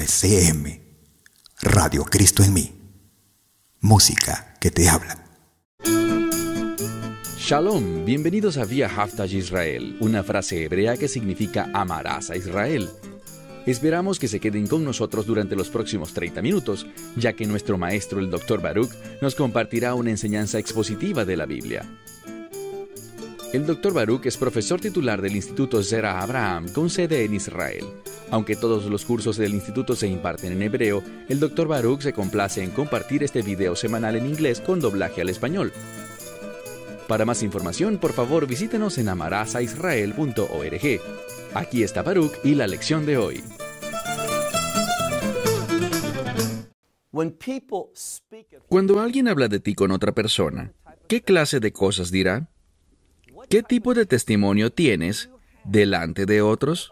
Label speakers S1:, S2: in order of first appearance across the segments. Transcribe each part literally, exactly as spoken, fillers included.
S1: C M, Radio Cristo en mí. Música que te habla.
S2: Shalom, bienvenidos a Vía Haftaj Israel, una frase hebrea que significa amarás a Israel. Esperamos que se queden con nosotros durante los próximos treinta minutos, ya que nuestro maestro, el doctor Baruch, nos compartirá una enseñanza expositiva de la Biblia. El doctor Baruch es profesor titular del Instituto Zera Abraham, con sede en Israel. Aunque todos los cursos del instituto se imparten en hebreo, el doctor Baruch se complace en compartir este video semanal en inglés con doblaje al español. Para más información, por favor, visítenos en amarás a israel punto org. Aquí está Baruch y la lección de hoy. Cuando alguien habla de ti con otra persona, ¿qué clase de cosas dirá? ¿Qué tipo de testimonio tienes delante de otros?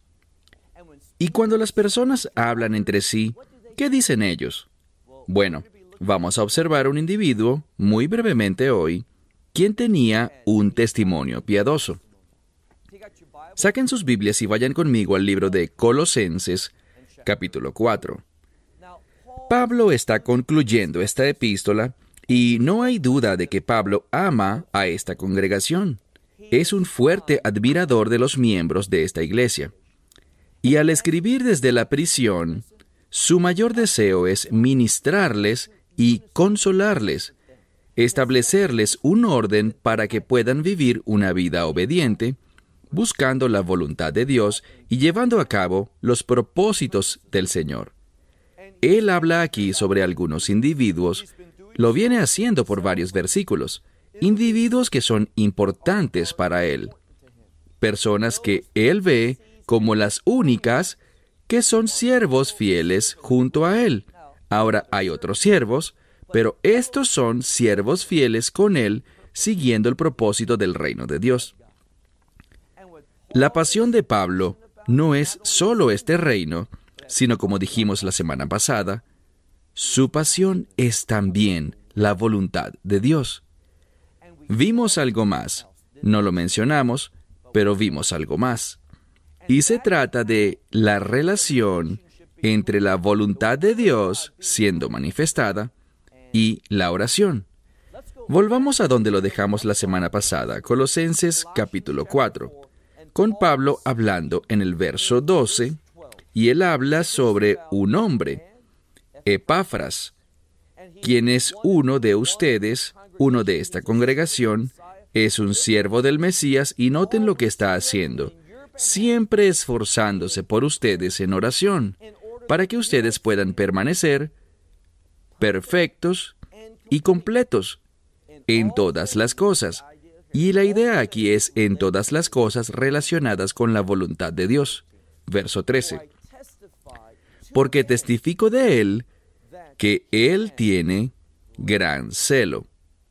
S2: Y cuando las personas hablan entre sí, ¿qué dicen ellos? Bueno, vamos a observar un individuo, muy brevemente hoy, quien tenía un testimonio piadoso. Saquen sus Biblias y vayan conmigo al libro de Colosenses, capítulo cuatro. Pablo está concluyendo esta epístola y no hay duda de que Pablo ama a esta congregación. Es un fuerte admirador de los miembros de esta iglesia. Y al escribir desde la prisión, su mayor deseo es ministrarles y consolarles, establecerles un orden para que puedan vivir una vida obediente, buscando la voluntad de Dios y llevando a cabo los propósitos del Señor. Él habla aquí sobre algunos individuos, lo viene haciendo por varios versículos, individuos que son importantes para él, personas que él ve como las únicas que son siervos fieles junto a él. Ahora hay otros siervos, pero estos son siervos fieles con él, siguiendo el propósito del reino de Dios. La pasión de Pablo no es solo este reino, sino, como dijimos la semana pasada, su pasión es también la voluntad de Dios. Vimos algo más. No lo mencionamos, pero vimos algo más. Y se trata de la relación entre la voluntad de Dios siendo manifestada y la oración. Volvamos a donde lo dejamos la semana pasada, Colosenses capítulo cuatro, con Pablo hablando en el verso doce, y él habla sobre un hombre, Epafras, quien es uno de ustedes, uno de esta congregación, es un siervo del Mesías, y noten lo que está haciendo, siempre esforzándose por ustedes en oración, para que ustedes puedan permanecer perfectos y completos en todas las cosas. Y la idea aquí es en todas las cosas relacionadas con la voluntad de Dios. Verso trece. Porque testifico de él que él tiene gran celo.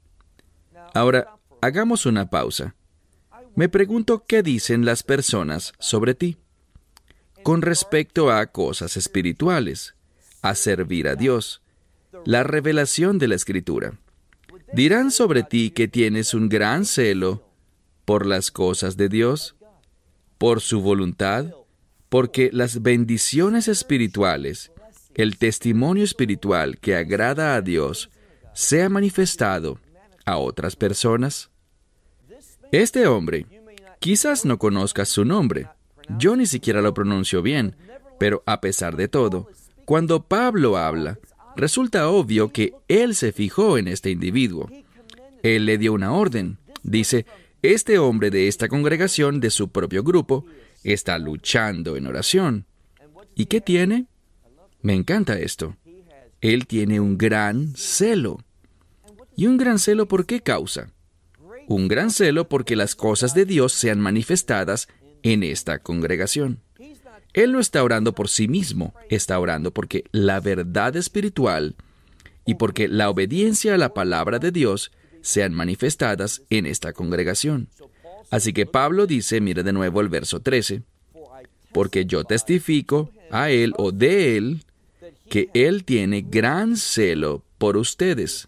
S2: Ahora, hagamos una pausa. Me pregunto qué dicen las personas sobre ti con respecto a cosas espirituales, a servir a Dios, la revelación de la Escritura. ¿Dirán sobre ti que tienes un gran celo por las cosas de Dios, por su voluntad? Porque las bendiciones espirituales, el testimonio espiritual que agrada a Dios, se ha manifestado a otras personas. Este hombre, quizás no conozcas su nombre, yo ni siquiera lo pronuncio bien, pero a pesar de todo, cuando Pablo habla, resulta obvio que él se fijó en este individuo. Él le dio una orden. Dice, este hombre de esta congregación, de su propio grupo, está luchando en oración. ¿Y qué tiene? Me encanta esto. Él tiene un gran celo. ¿Y un gran celo por qué causa? Un gran celo porque las cosas de Dios sean manifestadas en esta congregación. Él no está orando por sí mismo, está orando porque la verdad espiritual y porque la obediencia a la palabra de Dios sean manifestadas en esta congregación. Así que Pablo dice, mire de nuevo el verso trece, porque yo testifico a él o de él que él tiene gran celo por ustedes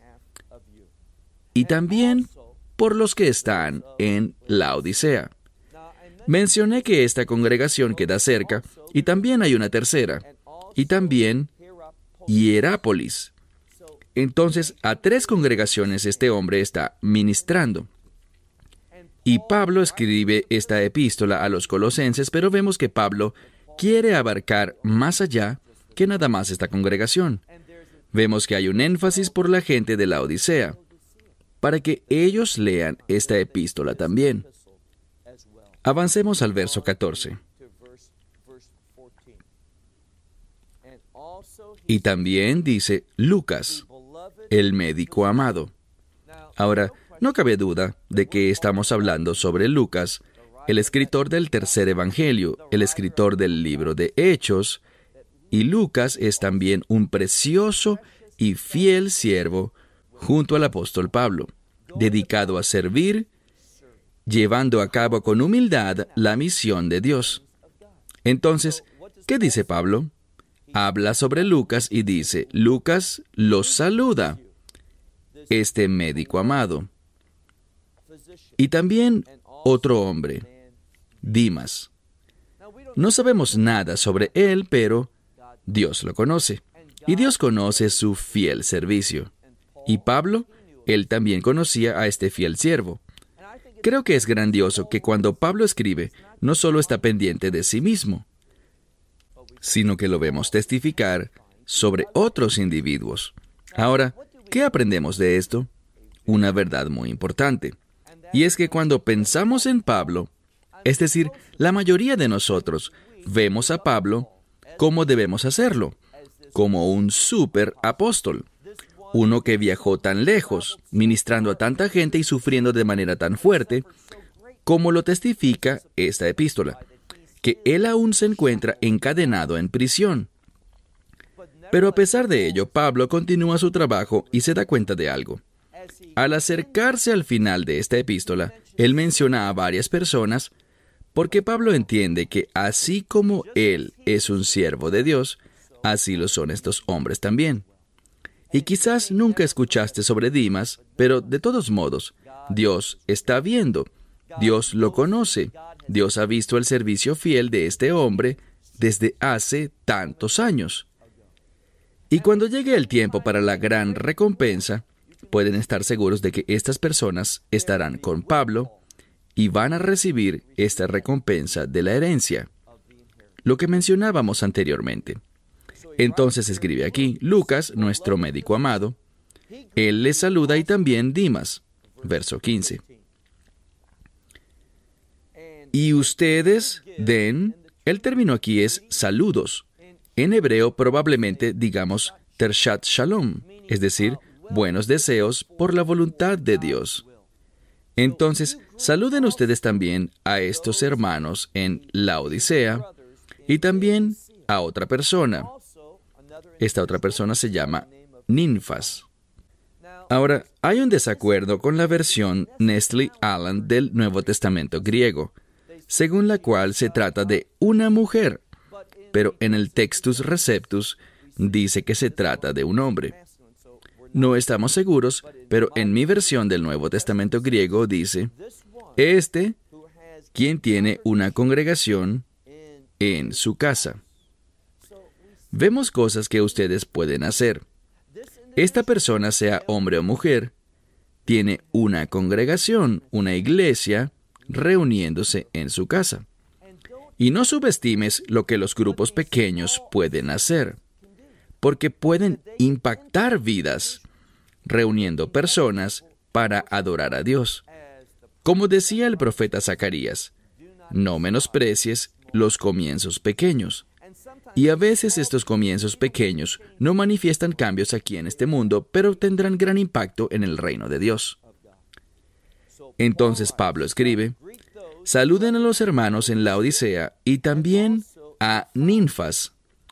S2: y también por los que están en la Odisea. Mencioné que esta congregación queda cerca y también hay una tercera, y también Hierápolis. Entonces, a tres congregaciones este hombre está ministrando. Y Pablo escribe esta epístola a los colosenses, pero vemos que Pablo quiere abarcar más allá que nada más esta congregación. Vemos que hay un énfasis por la gente de la Odisea, para que ellos lean esta epístola también. Avancemos al verso catorce. Y también dice Lucas, el médico amado. Ahora, no cabe duda de que estamos hablando sobre Lucas, el escritor del tercer evangelio, el escritor del libro de Hechos, y Lucas es también un precioso y fiel siervo junto al apóstol Pablo, dedicado a servir, llevando a cabo con humildad la misión de Dios. Entonces, ¿qué dice Pablo? Habla sobre Lucas y dice, Lucas los saluda, este médico amado. Y también otro hombre, Dimas. No sabemos nada sobre él, pero Dios lo conoce. Y Dios conoce su fiel servicio. Y Pablo, él también conocía a este fiel siervo. Creo que es grandioso que cuando Pablo escribe, no solo está pendiente de sí mismo, sino que lo vemos testificar sobre otros individuos. Ahora, ¿qué aprendemos de esto? Una verdad muy importante. Y es que cuando pensamos en Pablo, es decir, la mayoría de nosotros vemos a Pablo como debemos hacerlo, como un super apóstol, uno que viajó tan lejos, ministrando a tanta gente y sufriendo de manera tan fuerte, como lo testifica esta epístola, que él aún se encuentra encadenado en prisión. Pero a pesar de ello, Pablo continúa su trabajo y se da cuenta de algo. Al acercarse al final de esta epístola, él menciona a varias personas, porque Pablo entiende que así como él es un siervo de Dios, así lo son estos hombres también. Y quizás nunca escuchaste sobre Dimas, pero de todos modos, Dios está viendo, Dios lo conoce, Dios ha visto el servicio fiel de este hombre desde hace tantos años. Y cuando llegue el tiempo para la gran recompensa, pueden estar seguros de que estas personas estarán con Pablo y van a recibir esta recompensa de la herencia, lo que mencionábamos anteriormente. Entonces escribe aquí, Lucas, nuestro médico amado, él les saluda y también Dimas, verso quince. Y ustedes den, el término aquí es saludos. En hebreo probablemente digamos tershat shalom, es decir, buenos deseos por la voluntad de Dios. Entonces, saluden ustedes también a estos hermanos en la Odisea y también a otra persona. Esta otra persona se llama Ninfas. Ahora, hay un desacuerdo con la versión Nestle Aland del Nuevo Testamento griego, según la cual se trata de una mujer, pero en el Textus Receptus dice que se trata de un hombre. No estamos seguros, pero en mi versión del Nuevo Testamento griego dice, este, quien tiene una congregación en su casa. Vemos cosas que ustedes pueden hacer. Esta persona, sea hombre o mujer, tiene una congregación, una iglesia, reuniéndose en su casa. Y no subestimes lo que los grupos pequeños pueden hacer, porque pueden impactar vidas, reuniendo personas para adorar a Dios. Como decía el profeta Zacarías, no menosprecies los comienzos pequeños. Y a veces estos comienzos pequeños no manifiestan cambios aquí en este mundo, pero tendrán gran impacto en el reino de Dios. Entonces Pablo escribe, saluden a los hermanos en la Odisea y también a Ninfas,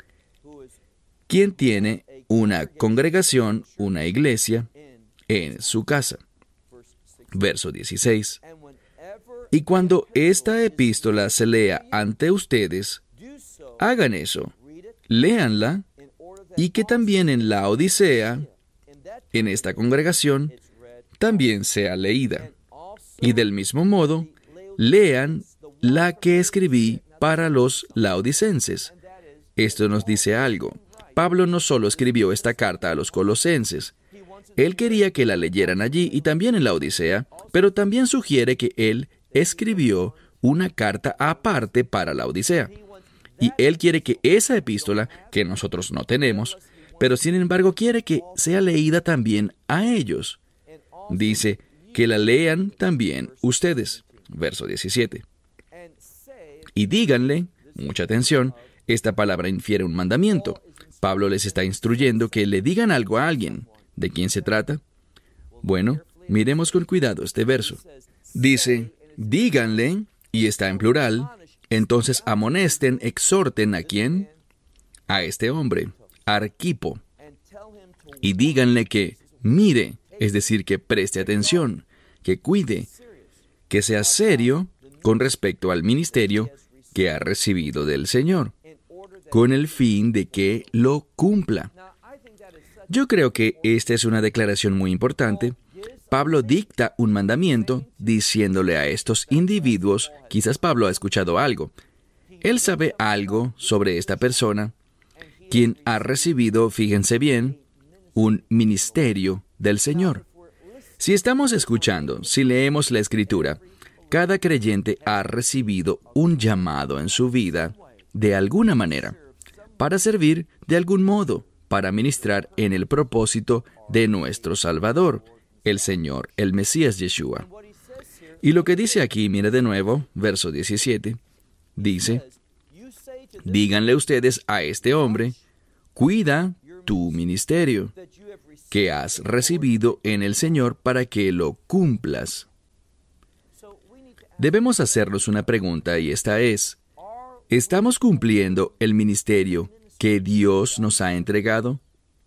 S2: quien tiene una congregación, una iglesia, en su casa. Verso dieciséis. Y cuando esta epístola se lea ante ustedes, hagan eso, léanla, y que también en la Odisea, en esta congregación, también sea leída. Y del mismo modo, lean la que escribí para los laodicenses, Esto nos dice algo. Pablo no solo escribió esta carta a los colosenses. Él quería que la leyeran allí y también en la Odisea, pero también sugiere que él escribió una carta aparte para la Odisea. Y él quiere que esa epístola, que nosotros no tenemos, pero sin embargo quiere que sea leída también a ellos. Dice que la lean también ustedes. Verso diecisiete. Y díganle, mucha atención, esta palabra infiere un mandamiento. Pablo les está instruyendo que le digan algo a alguien. ¿De quién se trata? Bueno, miremos con cuidado este verso. Dice, díganle, y está en plural, entonces amonesten, exhorten ¿a quién? A este hombre, Arquipo. Y díganle que mire, es decir, que preste atención, que cuide, que sea serio con respecto al ministerio que ha recibido del Señor, con el fin de que lo cumpla. Yo creo que esta es una declaración muy importante. Pablo dicta un mandamiento diciéndole a estos individuos, quizás Pablo ha escuchado algo. Él sabe algo sobre esta persona, quien ha recibido, fíjense bien, un ministerio del Señor. Si estamos escuchando, si leemos la Escritura, cada creyente ha recibido un llamado en su vida, de alguna manera, para servir de algún modo, para ministrar en el propósito de nuestro Salvador, el Señor, el Mesías Yeshua. Y lo que dice aquí, mira de nuevo, verso diecisiete, dice, díganle ustedes a este hombre, cuida tu ministerio que has recibido en el Señor para que lo cumplas. Debemos hacernos una pregunta y esta es, ¿estamos cumpliendo el ministerio que Dios nos ha entregado?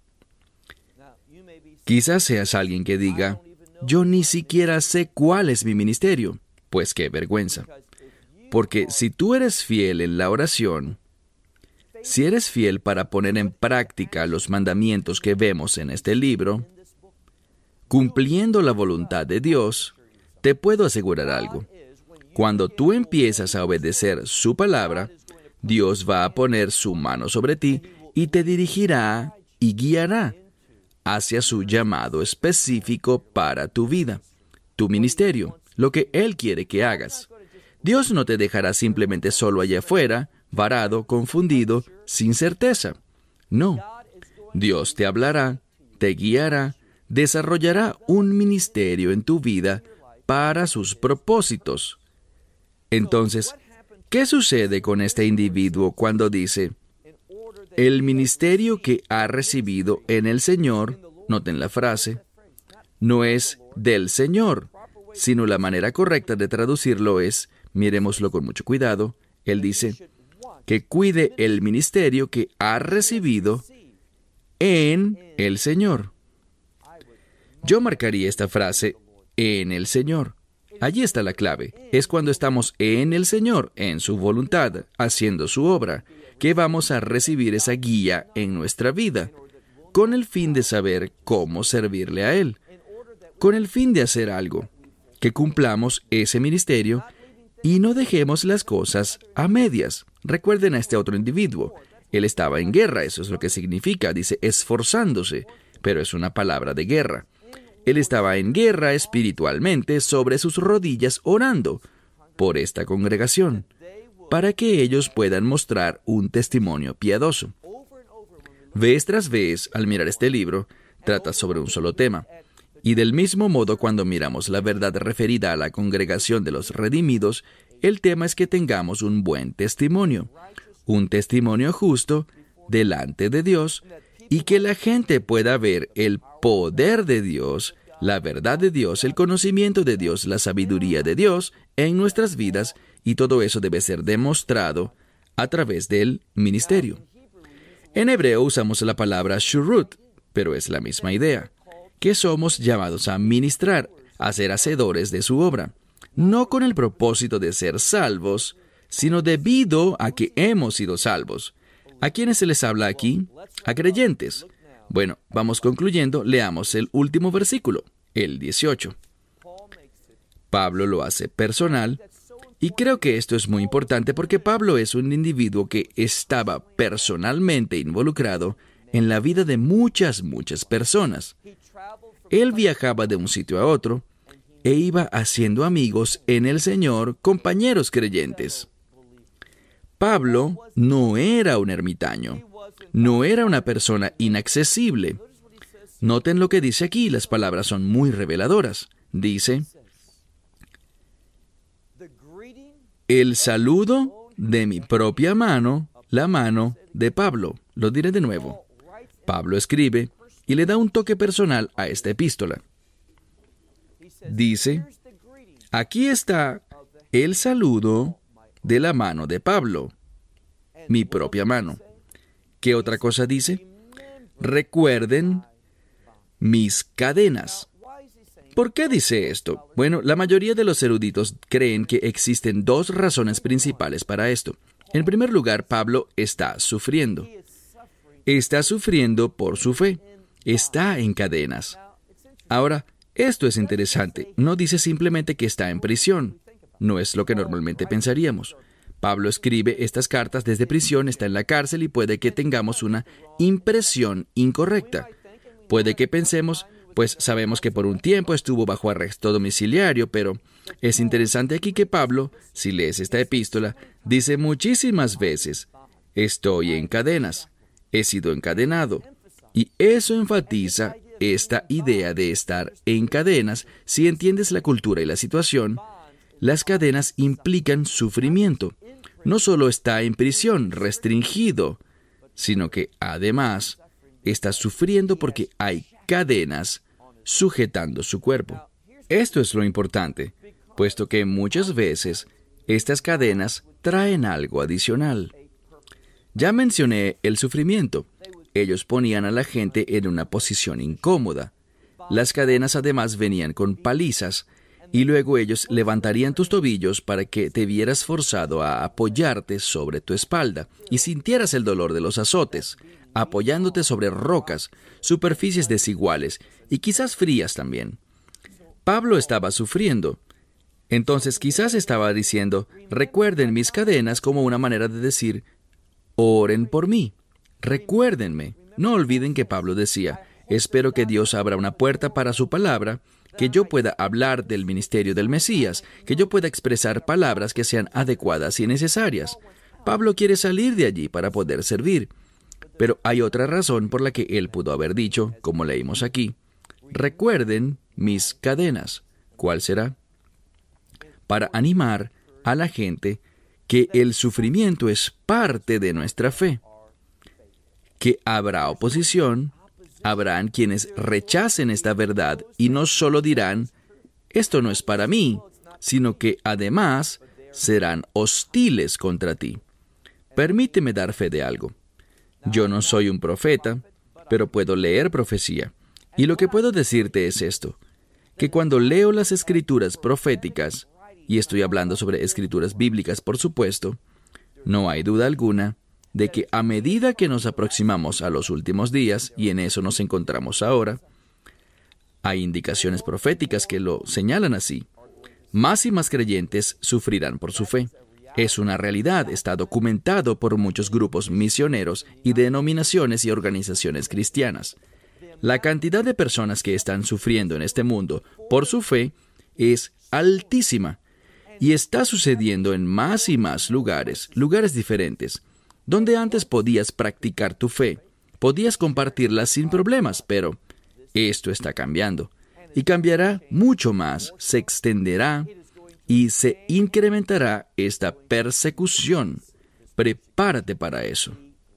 S2: Quizás seas alguien que diga, yo ni siquiera sé cuál es mi ministerio. Pues qué vergüenza. Porque si tú eres fiel en la oración, si eres fiel para poner en práctica los mandamientos que vemos en este libro, cumpliendo la voluntad de Dios, te puedo asegurar algo. Cuando tú empiezas a obedecer su palabra, Dios va a poner su mano sobre ti y te dirigirá y guiará hacia su llamado específico para tu vida, tu ministerio, lo que Él quiere que hagas. Dios no te dejará simplemente solo allá afuera, varado, confundido, sin certeza. No. Dios te hablará, te guiará, desarrollará un ministerio en tu vida para sus propósitos. Entonces, ¿qué sucede con este individuo cuando dice, el ministerio que ha recibido en el Señor, noten la frase, no es del Señor, sino la manera correcta de traducirlo es, miremoslo con mucho cuidado, él dice, que cuide el ministerio que ha recibido en el Señor. Yo marcaría esta frase, en el Señor. Allí está la clave. Es cuando estamos en el Señor, en su voluntad, haciendo su obra, que vamos a recibir esa guía en nuestra vida, con el fin de saber cómo servirle a Él, con el fin de hacer algo, que cumplamos ese ministerio y no dejemos las cosas a medias. Recuerden a este otro individuo. Él estaba en guerra, eso es lo que significa, dice esforzándose, pero es una palabra de guerra. Él estaba en guerra espiritualmente sobre sus rodillas orando por esta congregación, para que ellos puedan mostrar un testimonio piadoso. Vez tras vez, al mirar este libro, trata sobre un solo tema. Y del mismo modo, cuando miramos la verdad referida a la congregación de los redimidos, el tema es que tengamos un buen testimonio, un testimonio justo delante de Dios, y que la gente pueda ver el poder de Dios, la verdad de Dios, el conocimiento de Dios, la sabiduría de Dios en nuestras vidas, y todo eso debe ser demostrado a través del ministerio. En hebreo usamos la palabra shurut, pero es la misma idea, que somos llamados a ministrar, a ser hacedores de su obra, no con el propósito de ser salvos, sino debido a que hemos sido salvos. ¿A quiénes se les habla aquí? A creyentes. Bueno, vamos concluyendo, leamos el último versículo, el dieciocho. Pablo lo hace personal, Y creo que esto es muy importante porque Pablo es un individuo que estaba personalmente involucrado en la vida de muchas, muchas personas. Él viajaba de un sitio a otro e iba haciendo amigos en el Señor, compañeros creyentes. Pablo no era un ermitaño, no era una persona inaccesible. Noten lo que dice aquí, las palabras son muy reveladoras. Dice, el saludo de mi propia mano, la mano de Pablo. Lo diré de nuevo. Pablo escribe y le da un toque personal a esta epístola. Dice, aquí está el saludo de la mano de Pablo, mi propia mano. ¿Qué otra cosa dice? Recuerden mis cadenas. ¿Por qué dice esto? Bueno, la mayoría de los eruditos creen que existen dos razones principales para esto. En primer lugar, Pablo está sufriendo. Está sufriendo por su fe. Está en cadenas. Ahora, esto es interesante. No dice simplemente que está en prisión. No es lo que normalmente pensaríamos. Pablo escribe estas cartas desde prisión, está en la cárcel y puede que tengamos una impresión incorrecta. Puede que pensemos, pues sabemos que por un tiempo estuvo bajo arresto domiciliario, pero es interesante aquí que Pablo, si lees esta epístola, dice muchísimas veces, estoy en cadenas, he sido encadenado. Y eso enfatiza esta idea de estar en cadenas. Si entiendes la cultura y la situación, las cadenas implican sufrimiento. No solo está en prisión, restringido, sino que además está sufriendo porque hay cadenas sujetando su cuerpo. Esto es lo importante, puesto que muchas veces estas cadenas traen algo adicional. Ya mencioné el sufrimiento. Ellos ponían a la gente en una posición incómoda. Las cadenas además venían con palizas, y luego ellos levantarían tus tobillos para que te vieras forzado a apoyarte sobre tu espalda y sintieras el dolor de los azotes, apoyándote sobre rocas, superficies desiguales y quizás frías también. Pablo estaba sufriendo. Entonces quizás estaba diciendo, recuerden mis cadenas como una manera de decir, oren por mí, recuérdenme. No olviden que Pablo decía, espero que Dios abra una puerta para su palabra, que yo pueda hablar del ministerio del Mesías, que yo pueda expresar palabras que sean adecuadas y necesarias. Pablo quiere salir de allí para poder servir. Pero hay otra razón por la que él pudo haber dicho, como leímos aquí, recuerden mis cadenas. ¿Cuál será? Para animar a la gente que el sufrimiento es parte de nuestra fe, que habrá oposición, habrán quienes rechacen esta verdad y no solo dirán, esto no es para mí, sino que además serán hostiles contra ti. Permíteme dar fe de algo. Yo no soy un profeta, pero puedo leer profecía. Y lo que puedo decirte es esto, que cuando leo las escrituras proféticas, y estoy hablando sobre escrituras bíblicas, por supuesto, no hay duda alguna de que a medida que nos aproximamos a los últimos días, y en eso nos encontramos ahora, hay indicaciones proféticas que lo señalan así. Más y más creyentes sufrirán por su fe. Es una realidad, está documentado por muchos grupos misioneros y denominaciones y organizaciones cristianas. La cantidad de personas que están sufriendo en este mundo por su fe es altísima y está sucediendo en más y más lugares, lugares diferentes, donde antes podías practicar tu fe, podías compartirla sin problemas, pero esto está cambiando y cambiará mucho más, se extenderá y se incrementará esta persecución. Prepárate para eso.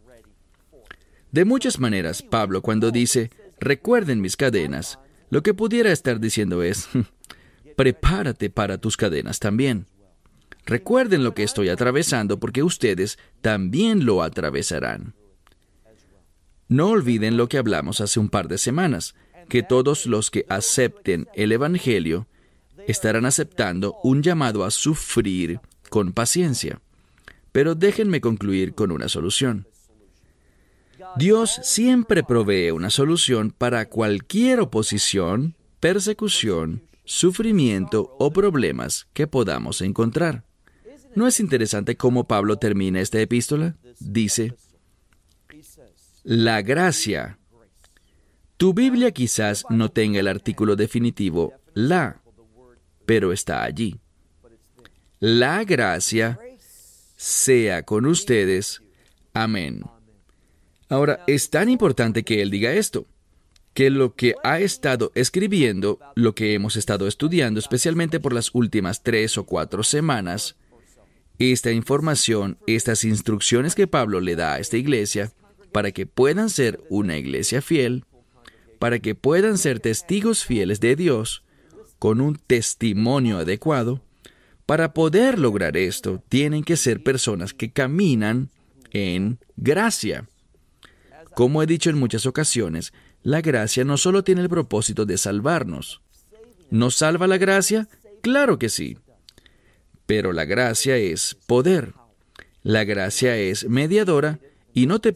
S2: De muchas maneras, Pablo, cuando dice, recuerden mis cadenas, lo que pudiera estar diciendo es, prepárate para tus cadenas también. Recuerden lo que estoy atravesando porque ustedes también lo atravesarán. No olviden lo que hablamos hace un par de semanas, que todos los que acepten el Evangelio estarán aceptando un llamado a sufrir con paciencia. Pero déjenme concluir con una solución. Dios siempre provee una solución para cualquier oposición, persecución, sufrimiento o problemas que podamos encontrar. ¿No es interesante cómo Pablo termina esta epístola? Dice, la gracia. Tu Biblia quizás no tenga el artículo definitivo la, pero está allí. La gracia sea con ustedes. Amén. Ahora, es tan importante que él diga esto, que lo que ha estado escribiendo, lo que hemos estado estudiando, especialmente por las últimas tres o cuatro semanas, esta información, estas instrucciones que Pablo le da a esta iglesia, para que puedan ser una iglesia fiel, para que puedan ser testigos fieles de Dios, con un testimonio adecuado, para poder lograr esto, tienen que ser personas que caminan en gracia. Como he dicho en muchas ocasiones, la gracia no solo tiene el propósito de salvarnos. ¿Nos salva la gracia? Claro que sí. Pero la gracia es poder. La gracia es mediadora y no te